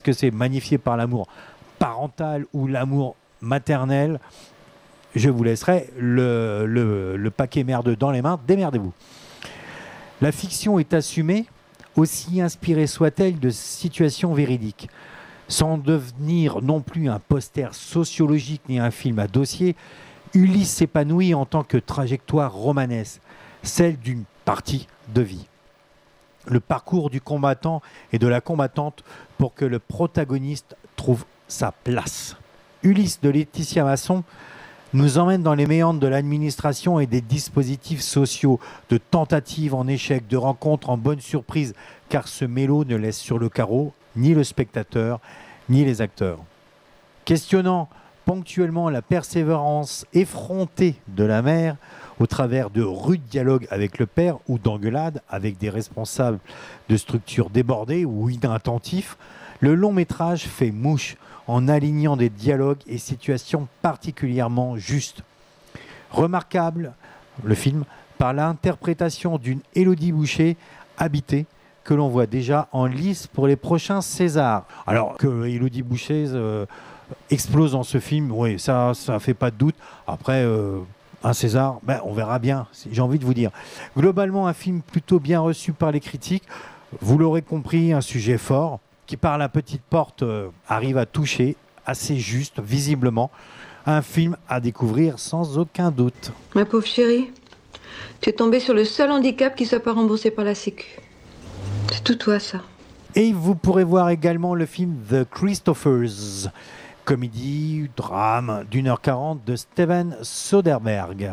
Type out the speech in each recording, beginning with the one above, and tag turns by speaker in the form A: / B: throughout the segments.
A: que c'est magnifié par l'amour parental ou l'amour maternel, je vous laisserai le paquet merde dans les mains, démerdez-vous. La fiction est assumée, aussi inspirée soit-elle de situations véridiques. Sans devenir non plus un poster sociologique ni un film à dossier, Ulysse s'épanouit en tant que trajectoire romanesque, celle d'une partie de vie. Le parcours du combattant et de la combattante pour que le protagoniste trouve sa place. Ulysse de Laetitia Masson nous emmène dans les méandres de l'administration et des dispositifs sociaux, de tentatives en échec, de rencontres en bonne surprise, car ce mélo ne laisse sur le carreau ni le spectateur, ni les acteurs. Questionnant ponctuellement la persévérance effrontée de la mère au travers de rudes dialogues avec le père ou d'engueulades avec des responsables de structures débordées ou inattentifs, le long métrage fait mouche en alignant des dialogues et situations particulièrement justes. Remarquable, le film, par l'interprétation d'une Élodie Boucher habitée, que l'on voit déjà en lice pour les prochains Césars. Alors que Élodie Boucher explose dans ce film, oui, ça fait pas de doute. Après, un César, on verra bien, j'ai envie de vous dire. Globalement, un film plutôt bien reçu par les critiques. Vous l'aurez compris, un sujet fort qui, par la petite porte, arrive à toucher assez juste, visiblement. Un film à découvrir sans aucun doute.
B: Ma pauvre chérie, tu es tombée sur le seul handicap qui ne soit pas remboursé par la Sécu. C'est tout toi, ça.
A: Et vous pourrez voir également le film The Christophers, comédie, drame d'1h40 de Steven Soderbergh.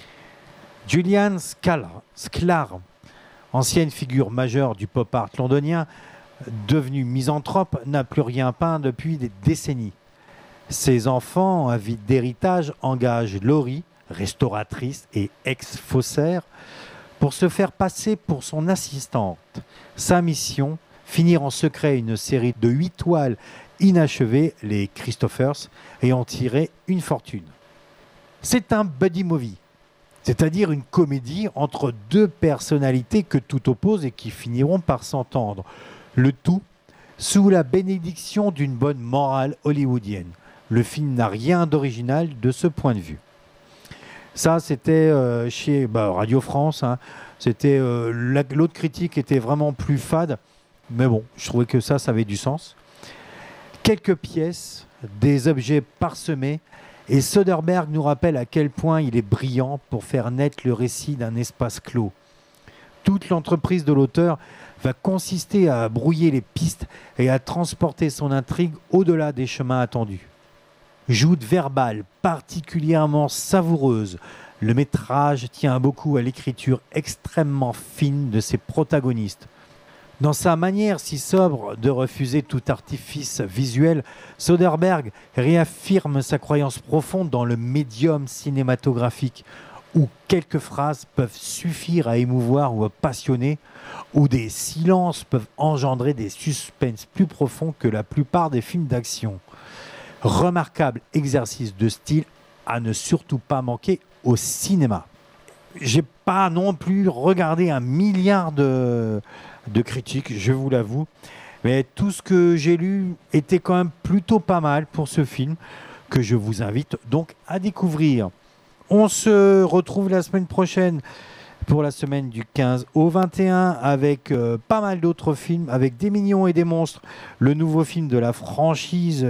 A: Julian Sklar, ancienne figure majeure du pop art londonien, devenu misanthrope, n'a plus rien peint depuis des décennies. Ses enfants, avides d'héritage, engagent Laurie, restauratrice et ex-faussaire, pour se faire passer pour son assistante. Sa mission, finir en secret une série de 8 toiles inachevées, les Christophers, et en tirer une fortune. C'est un buddy movie, c'est-à-dire une comédie entre deux personnalités que tout oppose et qui finiront par s'entendre. Le tout sous la bénédiction d'une bonne morale hollywoodienne. Le film n'a rien d'original de ce point de vue. Ça, c'était chez Radio France. C'était, l'autre critique était vraiment plus fade. Mais bon, je trouvais que ça avait du sens. Quelques pièces, des objets parsemés. Et Soderbergh nous rappelle à quel point il est brillant pour faire naître le récit d'un espace clos. Toute l'entreprise de l'auteur va consister à brouiller les pistes et à transporter son intrigue au-delà des chemins attendus. Joute verbale particulièrement savoureuse, le métrage tient beaucoup à l'écriture extrêmement fine de ses protagonistes. Dans sa manière si sobre de refuser tout artifice visuel, Soderbergh réaffirme sa croyance profonde dans le médium cinématographique, où quelques phrases peuvent suffire à émouvoir ou à passionner, où des silences peuvent engendrer des suspens plus profonds que la plupart des films d'action. Remarquable exercice de style à ne surtout pas manquer au cinéma. J'ai pas non plus regardé un milliard de critiques, je vous l'avoue, mais tout ce que j'ai lu était quand même plutôt pas mal pour ce film, que je vous invite donc à découvrir. On se retrouve la semaine prochaine pour la semaine du 15 au 21 avec pas mal d'autres films, avec Des mignons et des monstres, le nouveau film de la franchise,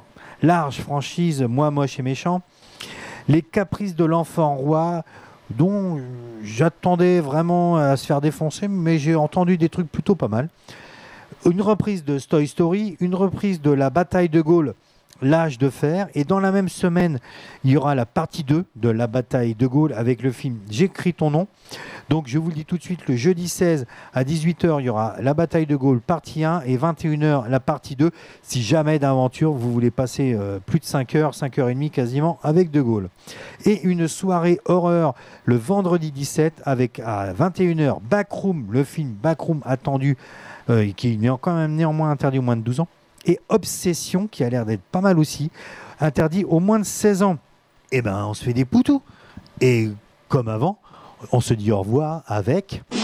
A: large franchise Moi moche et méchant, Les caprices de l'enfant roi, dont j'attendais vraiment à se faire défoncer, mais j'ai entendu des trucs plutôt pas mal. Une reprise de Toy Story, une reprise de La bataille de Gaulle, L'âge de fer, et dans la même semaine, il y aura la partie 2 de La bataille de Gaulle avec le film J'écris ton nom. Donc je vous le dis tout de suite, le jeudi 16 à 18h, il y aura La bataille de Gaulle partie 1 et 21h la partie 2. Si jamais d'aventure, vous voulez passer plus de 5 heures, 5h30 quasiment avec de Gaulle. Et une soirée horreur le vendredi 17 avec à 21h Backroom, le film Backroom attendu, qui est quand même néanmoins interdit aux moins de 12 ans. Et Obsession, qui a l'air d'être pas mal aussi, interdit aux moins de 16 ans. Eh ben, on se fait des poutous. Et comme avant, on se dit au revoir avec...